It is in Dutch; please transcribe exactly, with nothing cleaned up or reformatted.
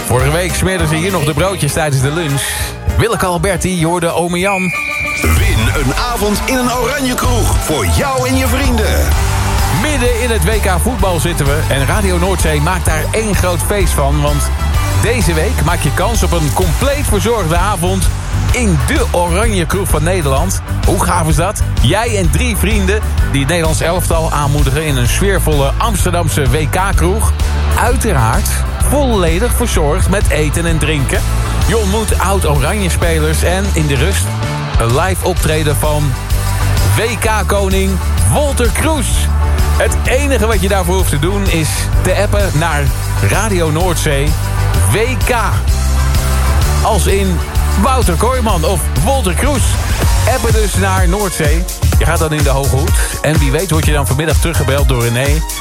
Vorige week smeerden ze hier nog de broodjes tijdens de lunch. Willeke Alberti, je hoorde ome Jan. Win een avond in een oranje kroeg voor jou en je vrienden. Midden in het W K voetbal zitten we en Radio Noordzee maakt daar één groot feest van. Want deze week maak je kans op een compleet verzorgde avond in de oranje kroeg van Nederland. Hoe gaaf is dat? Jij en drie vrienden die het Nederlands elftal aanmoedigen in een sfeervolle Amsterdamse W K-kroeg. Uiteraard volledig verzorgd met eten en drinken. Je ontmoet oud-oranje-spelers en in de rust een live optreden van W K-koning Wolter Kroes. Het enige wat je daarvoor hoeft te doen is te appen naar Radio Noordzee W K. Als in Wouter Kooijman of Wolter Kroes. Appen dus naar Noordzee. Je gaat dan in de hoge hoed. En wie weet word je dan vanmiddag teruggebeld door René.